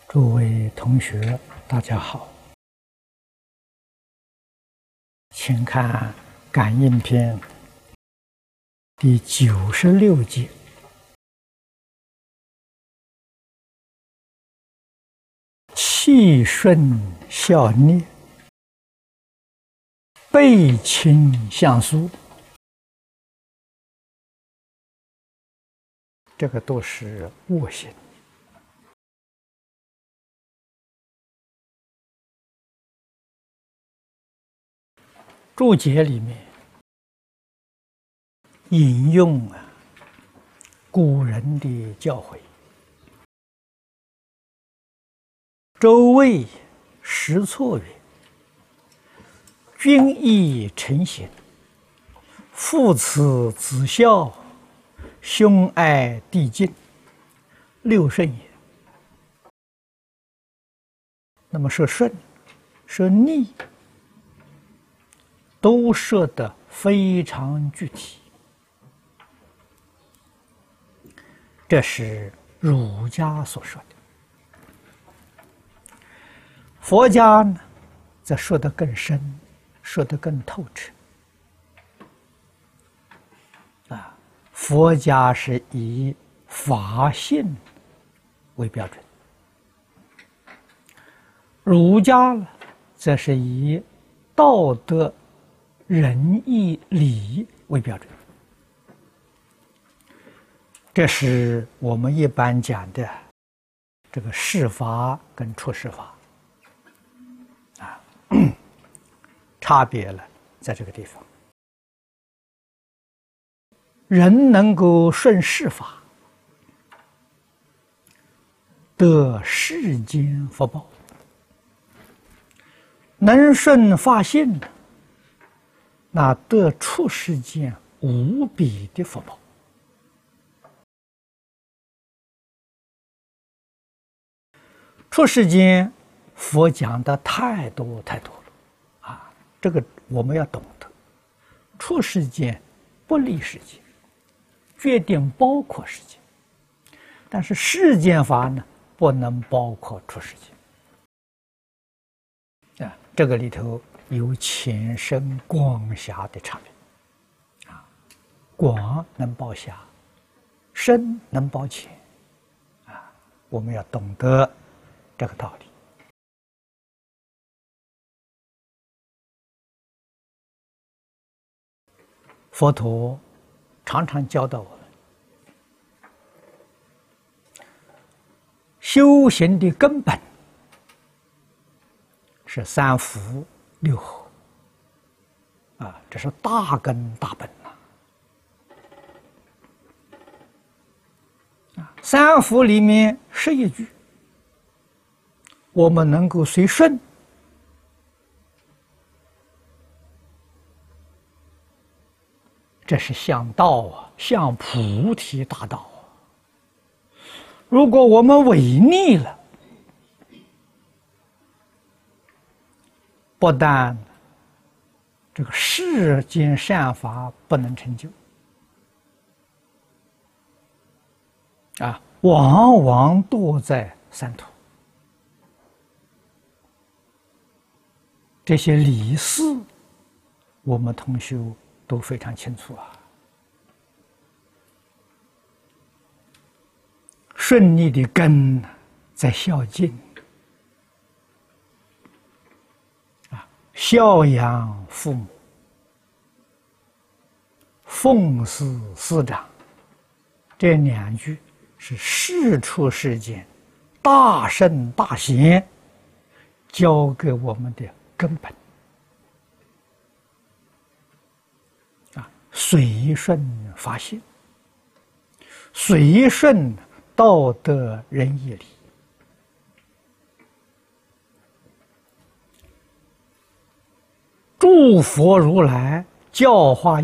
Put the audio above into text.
诸位同学，大家好，请看《感应篇》第96节。气顺效孽，背亲相疏，这个都是恶行。注解里面引用古人的教诲。周魏石错曰：“君义臣贤，父慈子孝，兄爱弟敬，六顺也。”那么说顺，说逆，都说得非常具体。这是儒家所说的。佛家呢，则说得更深，说得更透彻。佛家是以法性为标准，儒家呢，则是以道德、仁义、礼为标准。这是我们一般讲的这个事法跟出世法。差别了，在这个地方，人能够顺世法，得世间福报；能顺法性，那得出世间无比的福报。出世间，佛讲的太多太多了。这个我们要懂得，出世间不离世间，决定包括世间，但是世间法呢，不能包括出世间。这个里头有浅深广狭的差别。广能包狭，深能包浅。我们要懂得这个道理。佛陀常常教导我们，修行的根本是三福六合，这是大根大本三福里面11句，我们能够随顺，这是向道向菩提大道如果我们违逆了，不但这个世间善法不能成就，往往堕在三途。这些理事，我们同修都非常清楚顺逆的根在孝敬，孝养父母，奉事师长，这2句是世出世间大圣大贤教给我们的根本。随顺法性，随顺道德仁义礼。诸佛如来教化